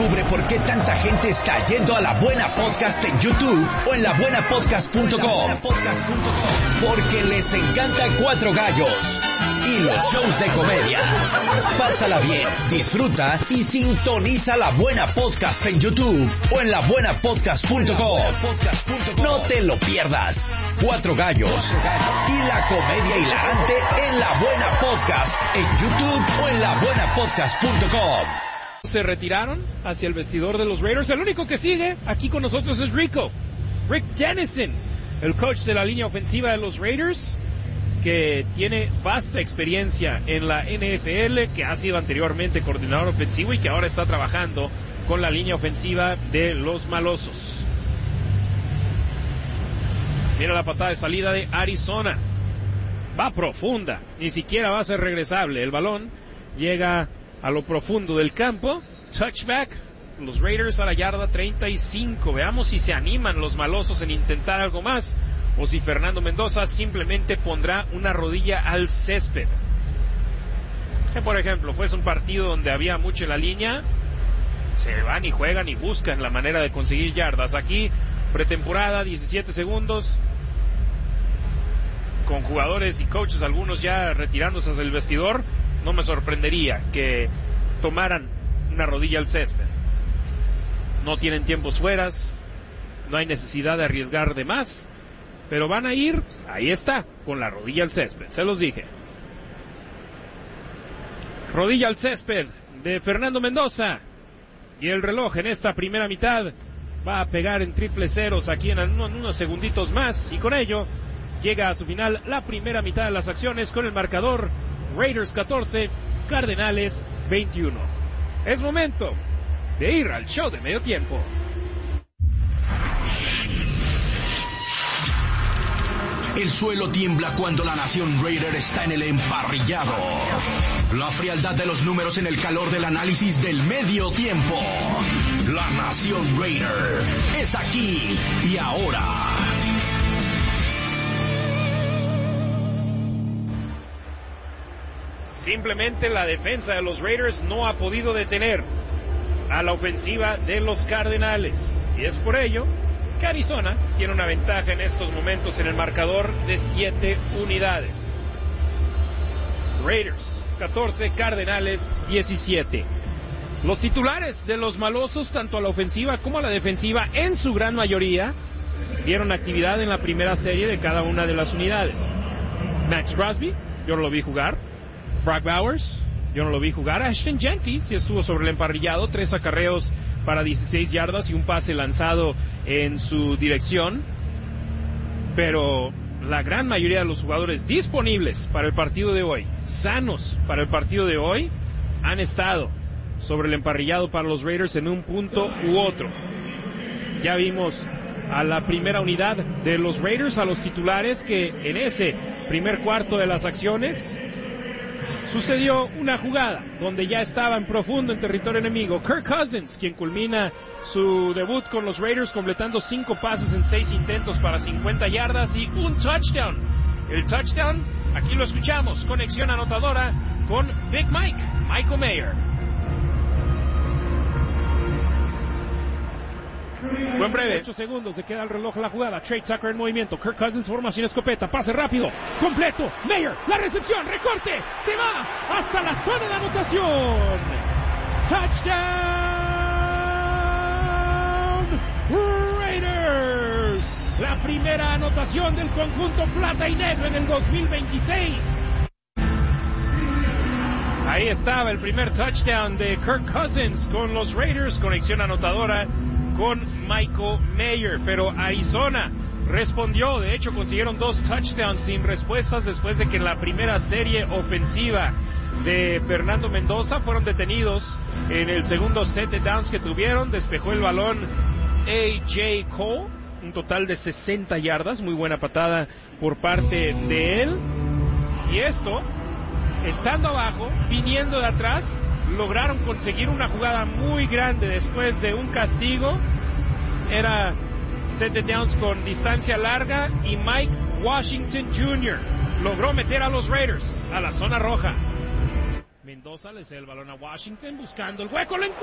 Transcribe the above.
Descubre por qué tanta gente está yendo a La Buena Podcast en YouTube o en labuenapodcast.com. Porque les encanta Cuatro Gallos y los shows de comedia. Pásala bien, disfruta y sintoniza La Buena Podcast en YouTube o en labuenapodcast.com. No te lo pierdas. Cuatro Gallos y la comedia hilarante en La Buena Podcast en YouTube o en labuenapodcast.com. Se retiraron hacia el vestidor de los Raiders. El único que sigue aquí con nosotros es Rick Dennison, el coach de la línea ofensiva de los Raiders, que tiene vasta experiencia en la NFL, que ha sido anteriormente coordinador ofensivo y que ahora está trabajando con la línea ofensiva de los Malosos. Mira la patada de salida de Arizona. Va profunda, ni siquiera va a ser regresable. El balón llega a lo profundo del campo. Touchback, los Raiders a la yarda 35. Veamos si se animan los Malosos en intentar algo más, o si Fernando Mendoza simplemente pondrá una rodilla al césped. Que por ejemplo fuese un partido donde había mucho en la línea, se van y juegan y buscan la manera de conseguir yardas. Aquí, pretemporada, 17 segundos, con jugadores y coaches, algunos ya retirándose del vestidor, no me sorprendería que tomaran una rodilla al césped. No tienen tiempos fueras, no hay necesidad de arriesgar de más, pero van a ir, ahí está, con la rodilla al césped, se los dije. Rodilla al césped de Fernando Mendoza, y el reloj en esta primera mitad va a pegar en triple ceros aquí en unos segunditos más, y con ello llega a su final la primera mitad de las acciones con el marcador Raiders 14, Cardenales 21. Es momento de ir al show de medio tiempo. El suelo tiembla cuando la nación Raider está en el emparrillado. La frialdad de los números en el calor del análisis del medio tiempo. La nación Raider es aquí y ahora. Simplemente la defensa de los Raiders no ha podido detener a la ofensiva de los Cardenales. Y es por ello que Arizona tiene una ventaja en estos momentos en el marcador de 7 unidades. Raiders 14, Cardenales 17. Los titulares de los Malosos, tanto a la ofensiva como a la defensiva, en su gran mayoría, dieron actividad en la primera serie de cada una de las unidades. Max Crosby, yo no lo vi jugar. Brock Bowers, yo no lo vi jugar. Ashton Jeanty sí estuvo sobre el emparrillado, 3 acarreos para 16 yardas y un pase lanzado en su dirección. Pero la gran mayoría de los jugadores disponibles para el partido de hoy, sanos para el partido de hoy, han estado sobre el emparrillado para los Raiders en un punto u otro. Ya vimos a la primera unidad de los Raiders, a los titulares, que en ese primer cuarto de las acciones sucedió una jugada donde ya estaba en profundo en territorio enemigo. Kirk Cousins, quien culmina su debut con los Raiders completando 5 pases en 6 intentos para 50 yardas y un touchdown. El touchdown, aquí lo escuchamos, conexión anotadora con Big Mike, Michael Mayer. Buen breve, 8 segundos, se queda el reloj la jugada. Trey Tucker en movimiento, Kirk Cousins, formación escopeta, pase rápido, completo, Mayer, la recepción, recorte, se va hasta la zona de anotación. Touchdown Raiders, la primera anotación del conjunto plata y negro en el 2026. Ahí estaba el primer touchdown de Kirk Cousins con los Raiders, conexión anotadora con Michael Mayer, pero Arizona respondió. De hecho, consiguieron 2 touchdowns sin respuestas después de que en la primera serie ofensiva de Fernando Mendoza fueron detenidos en el segundo set de downs que tuvieron. Despejó el balón A.J. Cole, un total de 60 yardas, muy buena patada por parte de él. Y esto, estando abajo, viniendo de atrás, lograron conseguir una jugada muy grande después de un castigo. Era set de downs con distancia larga y Mike Washington Jr. logró meter a los Raiders a la zona roja. Mendoza le cede el balón a Washington buscando el hueco, lo encuentra.